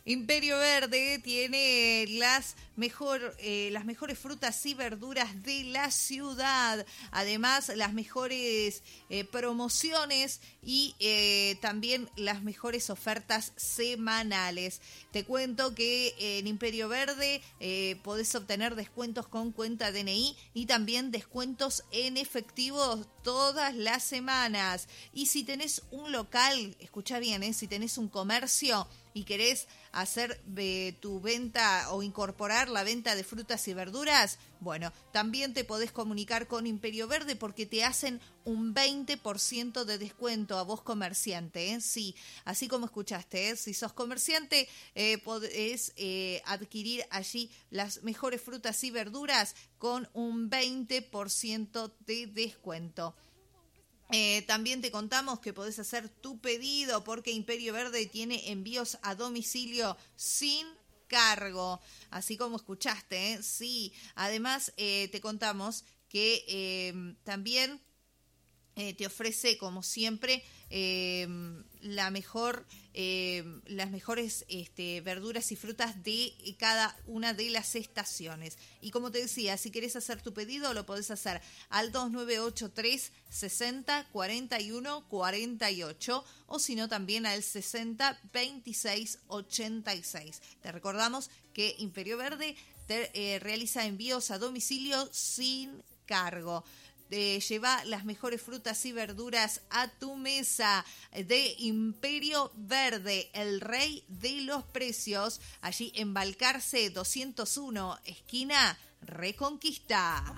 Imperio Verde tiene las mejores frutas y verduras de la ciudad. Además, las mejores promociones y también las mejores ofertas semanales. Te cuento que en Imperio Verde podés obtener descuentos con cuenta DNI y también descuentos en efectivo todas las semanas. Y si tenés un local, escucha bien, si tenés un comercio y querés hacer tu venta o incorporar la venta de frutas y verduras, bueno, también te podés comunicar con Imperio Verde porque te hacen un 20% de descuento a vos comerciante, Sí, así como escuchaste, Si sos comerciante, podés adquirir allí las mejores frutas y verduras con un 20% de descuento. También te contamos que podés hacer tu pedido porque Imperio Verde tiene envíos a domicilio sin cargo, así como escuchaste, Sí. Además, te contamos que también te ofrece, como siempre, las mejores verduras y frutas de cada una de las estaciones. Y como te decía, si querés hacer tu pedido, lo podés hacer al 2983 60 41 48 o si no también al 60 26 86. Te recordamos que Imperio Verde realiza envíos a domicilio sin cargo. Lleva las mejores frutas y verduras a tu mesa de Imperio Verde, el rey de los precios, allí en Balcarce 201, esquina Reconquista.